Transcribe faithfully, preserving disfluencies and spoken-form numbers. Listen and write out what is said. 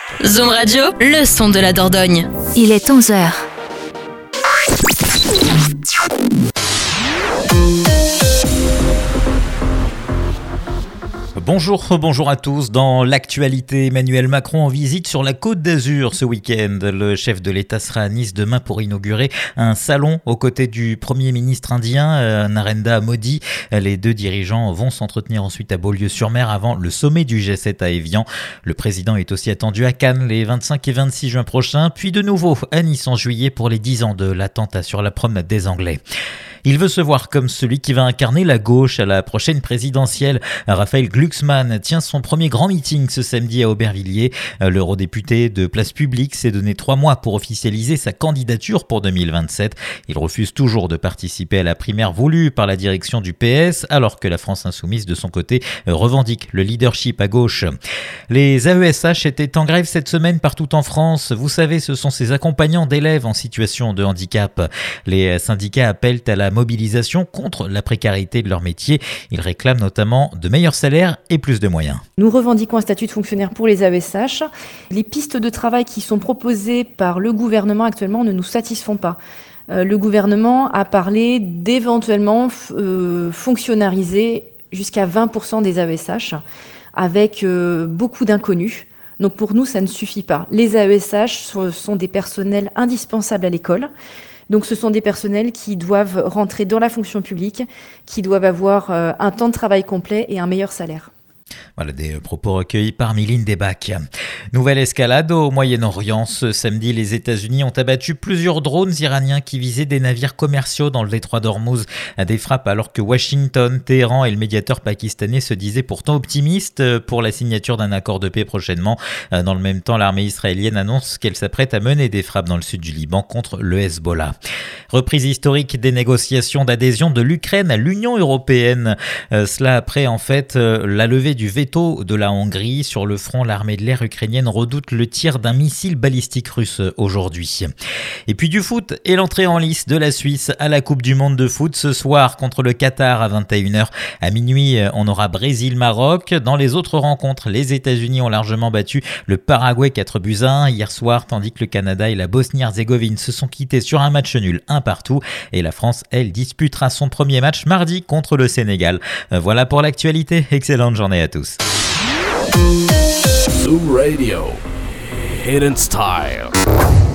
Zoom Radio, le son de la Dordogne. Il est onze heures. Bonjour, bonjour à tous. Dans l'actualité, Emmanuel Macron en visite sur la Côte d'Azur ce week-end. Le chef de l'État sera à Nice demain pour inaugurer un salon aux côtés du Premier ministre indien, Narendra Modi. Les deux dirigeants vont s'entretenir ensuite à Beaulieu-sur-Mer avant le sommet du G sept à Évian. Le président est aussi attendu à Cannes les vingt-cinq et vingt-six juin prochains, puis de nouveau à Nice en juillet pour les dix ans de l'attentat sur la promenade des Anglais. Il veut se voir comme celui qui va incarner la gauche à la prochaine présidentielle. Raphaël Glucksmann tient son premier grand meeting ce samedi à Aubervilliers. L'eurodéputé de Place Publique s'est donné trois mois pour officialiser sa candidature pour deux mille vingt-sept. Il refuse toujours de participer à la primaire voulue par la direction du P S, alors que la France Insoumise, de son côté, revendique le leadership à gauche. Les A E S H étaient en grève cette semaine partout en France. Vous savez, ce sont ces accompagnants d'élèves en situation de handicap. Les syndicats appellent à la mobilisation contre la précarité de leur métier. Ils réclament notamment de meilleurs salaires et plus de moyens. Nous revendiquons un statut de fonctionnaire pour les A E S H. Les pistes de travail qui sont proposées par le gouvernement actuellement ne nous satisfont pas. Euh, le gouvernement a parlé d'éventuellement euh, fonctionnariser jusqu'à vingt pour cent des A E S H avec euh, beaucoup d'inconnus. Donc pour nous, ça ne suffit pas. Les A E S H sont des personnels indispensables à l'école. Donc ce sont des personnels qui doivent rentrer dans la fonction publique, qui doivent avoir euh, un temps de travail complet et un meilleur salaire. Voilà des propos recueillis par Miline Desbacs. Nouvelle escalade au Moyen-Orient. Ce samedi, les États-Unis ont abattu plusieurs drones iraniens qui visaient des navires commerciaux dans le détroit d'Ormuz. Des frappes alors que Washington, Téhéran et le médiateur pakistanais se disaient pourtant optimistes pour la signature d'un accord de paix prochainement. Dans le même temps, l'armée israélienne annonce qu'elle s'apprête à mener des frappes dans le sud du Liban contre le Hezbollah. Reprise historique des négociations d'adhésion de l'Ukraine à l'Union européenne. Euh, cela après en fait euh, la levée du veto de la Hongrie. Sur le front, l'armée de l'air ukrainienne redoute le tir d'un missile balistique russe aujourd'hui. Et puis du foot et l'entrée en lice de la Suisse à la Coupe du Monde de foot ce soir contre le Qatar à vingt et une heures. À minuit, on aura Brésil-Maroc. Dans les autres rencontres, les États-Unis ont largement battu le Paraguay quatre buts à un hier soir, tandis que le Canada et la Bosnie-Herzégovine se sont quittés sur un match nul, un partout. Et la France, elle, disputera son premier match mardi contre le Sénégal. Voilà pour l'actualité. Excellente journée à tous. Zoom Radio, Hidden Style.